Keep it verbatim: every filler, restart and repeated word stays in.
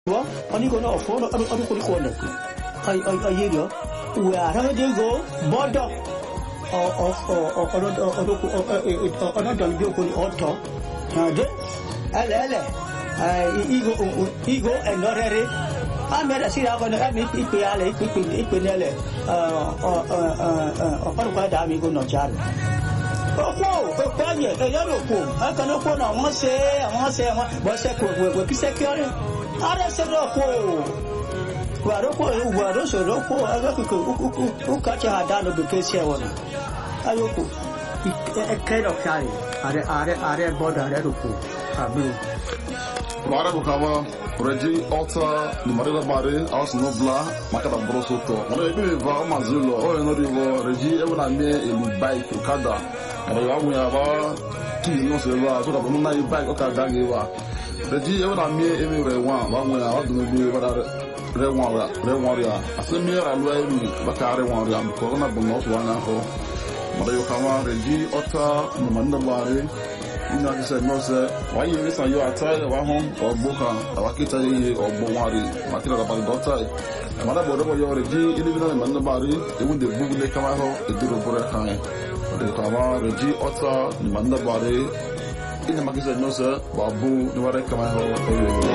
Well, only going to afford other corner. I I I hear you. We are having to go border of of or another vehicle auto. Ele ele. Ego ego and not ready. I made a see I'm going to make people alle people people uh uh uh uh uh uh amigo no child. Oh, oh, pay it. I don't know. I cannot put on one say, I want to say, but say, we security. I said, oh, Guaropo, Guaroso, Ropo, I got who catch a down because here one. I look a kind of carry. Are are are border, I look. Marabukawa, Reggie, Alta, the Marilla Barre, Aus Nobla, Macada Brosoto. When I be Val Mazulo, or another Reggie, everyone I made in bike to Kada. And I have two years ago, so that I bike Okada. Reggie, everyone I made every one, one way out to be about Red Warrior, Red Warrior. I send me a way, Bakari Warrior, Corona Bonos, one angle. Marabukawa, Reggie, Alta, the Marilla Barre. You know, said, no, sir, why you listen? You are tired of home or Boka, or Wakita or Bowari, Makita about the daughter. And what about your Reggie, even though Mandabari, even the Google they come out, the Duro Borakai, the Kama, Reggie, Otta, the Mandabari, in the Makisa, no, sir, Babu, the Ware come out.